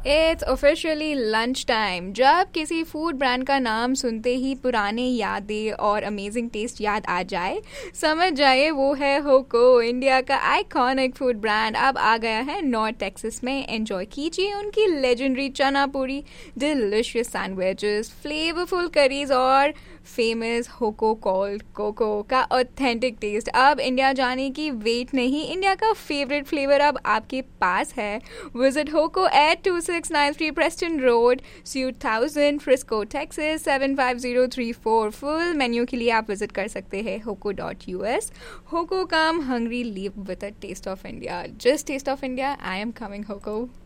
It's officially lunch time. जब किसी food brand का नाम सुनते ही पुराने यादें और अमेजिंग टेस्ट याद आ जाए, समझ जाइए वो है होको। इंडिया का आइकॉनिक फूड ब्रांड अब आ गया है नॉर्थ टेक्सास में। एंजॉय कीजिए उनकी लेजेंडरी चना पूरी, डिलिशियस सैंडविचेस, फ्लेवरफुल करीज और फेमस होको कॉल्ड कोको का ऑथेंटिक टेस्ट। अब इंडिया जाने की वेट नहीं, इंडिया का फेवरेट फ्लेवर अब आपके पास है। Visit होको eight 2693 Preston Road, Suite 1000, Frisco, Texas 75034। Full menu के लिए आप विजिट कर सकते हैं hoco.us। होको come hungry live with a test of India. Just test of India, I am coming होको।